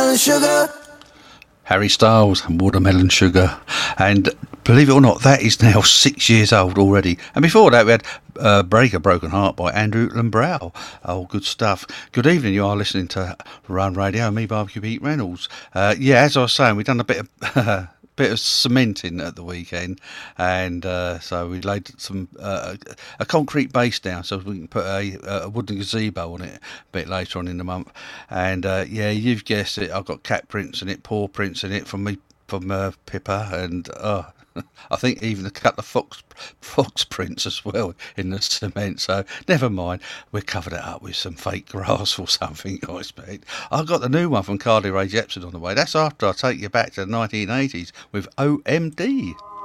watermelon sugar. Harry Styles and Watermelon Sugar. And believe it or not, that is now 6 years old already. And before that, we had Break a Broken Heart by Andrew Lambrell. Oh, good stuff. Good evening. You are listening to Run Radio, me, Barbecue Pete Reynolds. As I was saying, we've done a bit of... bit of cementing at the weekend, and so we laid some a concrete base down so we can put a wooden gazebo on it a bit later on in the month. And you've guessed it, I've got cat prints in it, paw prints in it from Pippa, and I think even a couple of fox prints as well in the cement. So never mind, we'll cover it up with some fake grass or something, I expect. I've got the new one from Carly Rae Jepsen on the way. That's after I take you back to the 1980s with OMD.